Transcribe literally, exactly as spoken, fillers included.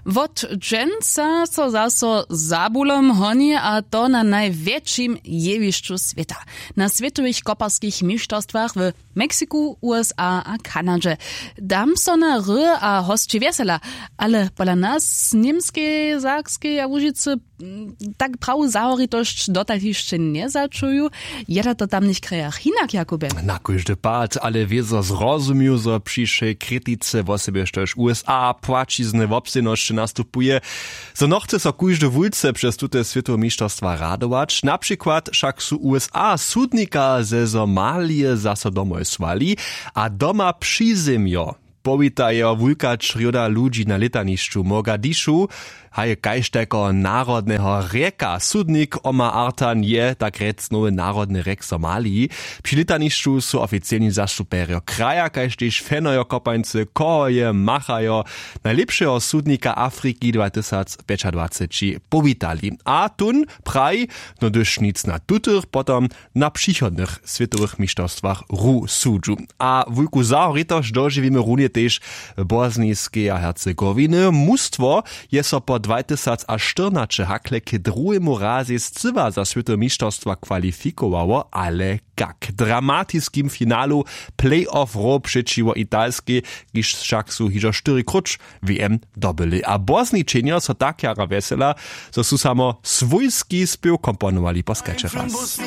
Wot dżęca so zaso zabulom honi, a to na największym jewiszczu świata. Na światowych koparskich mistrzostwach w Meksyku, U S A a Kanadzie. Dam so na ry a hostči wesela, ale pola nas niemskie, sakskie a Łužice tak prawu zahoritość dotal jeszcze nie zaczuju. Jeda to tam nicht krejach hinak, Jakubie. Na każdy pad, ale wiezo zrozumiał, że przyszłej krytyce w osobie też U S A płacizny w obstyności nastupuje, że no chce so każdy wulce przez tute światowe mistrzostwa radować. Na przykład wszak su U S A sudnika ze Somalie zaso domoj swali, a doma przyzymjo. Powitajo wulka črjoda ludzi na letanišću Mogadishu, haje kajšteko narodného reka. Sudnik Omar Artan je, tak rec, nowy narodny rek Somalii. Przy letanišću su oficjalni zastuperio kraja, kajštež fenojo kopańcy, koje, machajo, najlepšeho sudnika Afriki dwa tysiące pięćdziesiąt powitali. A tun praj, no dyż nic na tutych, potom na przychodnych światowych mistrzostwach ru sudżu. A wulku zahoritož doživíme runie tež Bosnijskiej a Hercegowiny. Mustwo je so po dwa tysiące czternaście hakle k drugiemu razie scywa za światowe mistrzostwa kwalifikowało, ale jak dramatiskim finalu play-off ro przeciwko italskiej, gdyż wszak su hižo cztery krucz W M dobyli. A Bosničenio so tak jara wesela, że su samo swójski spiew komponowali po sketche raz.